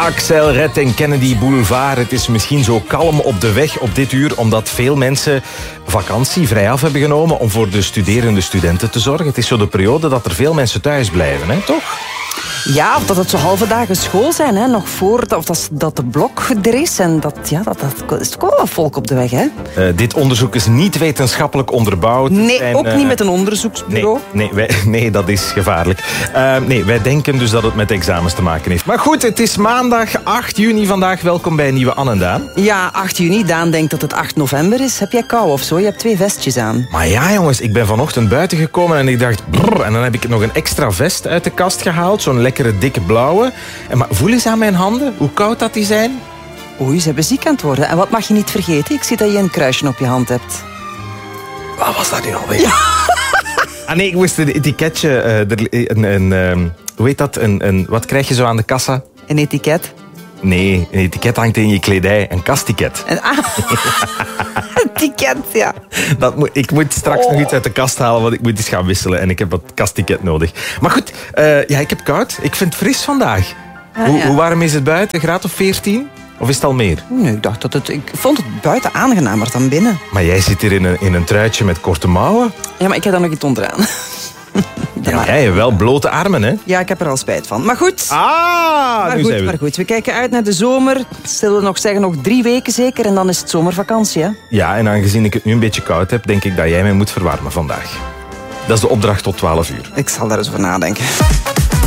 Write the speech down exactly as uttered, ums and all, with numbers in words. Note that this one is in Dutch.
Axel Red en Kennedy Boulevard. Het is misschien zo kalm op de weg op dit uur, omdat veel mensen vakantie vrij af hebben genomen om voor de studerende studenten te zorgen. Het is zo de periode dat er veel mensen thuis blijven, hè? Toch? Ja, of dat het zo halve dagen school zijn, hè? Nog voor dat, of dat, dat de blok er is. En dat, ja, dat, dat is toch wel wat volk op de weg, hè? Uh, dit onderzoek is niet wetenschappelijk onderbouwd. Nee, en, ook uh, niet met een onderzoeksbureau. Nee, nee, wij, nee dat is gevaarlijk. Uh, nee, wij denken dus dat het met examens te maken heeft. Maar goed, het is maandag acht juni vandaag. Welkom bij Nieuwe Anne en Daan. Ja, acht juni. Daan denkt dat het acht november is. Heb jij kou of zo? Je hebt twee vestjes aan. Maar ja, jongens, ik ben vanochtend buiten gekomen en ik dacht... Brrr, en dan heb ik nog een extra vest uit de kast gehaald. Zo'n lekkere, dikke blauwe. En maar voel eens aan mijn handen hoe koud dat die zijn. Oei, ze hebben ziek aan het worden. En wat mag je niet vergeten? Ik zie dat je een kruisje op je hand hebt. Wat was dat nu alweer? Ja. Ah nee, ik moest een etiketje... Uh, er, een, een, um, hoe heet dat? Een, een, wat krijg je zo aan de kassa? Een etiket? Nee, een etiket hangt in je kledij. Een kasttiket. Een ah, een tiket, ja. Dat moet, ik moet straks oh. nog iets uit de kast halen, want ik moet iets gaan wisselen. En ik heb wat kasttiket nodig. Maar goed, uh, ja, ik heb koud. Ik vind het fris vandaag. Ah, hoe, ja. hoe warm is het buiten? Een graad of veertien? Of is het al meer? Nee, ik dacht dat het... Ik vond het buiten aangenamer dan binnen. Maar jij zit hier in een, in een truitje met korte mouwen. Ja, maar ik heb daar nog iets onderaan. Ja, jij hebt wel blote armen, hè? Ja, ik heb er al spijt van. Maar goed. Ah, maar nu goed, zijn we. maar goed. We kijken uit naar de zomer. Zullen we nog zeggen, nog drie weken zeker. En dan is het zomervakantie, hè? Ja, en aangezien ik het nu een beetje koud heb, denk ik dat jij mij moet verwarmen vandaag. Dat is de opdracht tot twaalf uur. Ik zal daar eens over nadenken.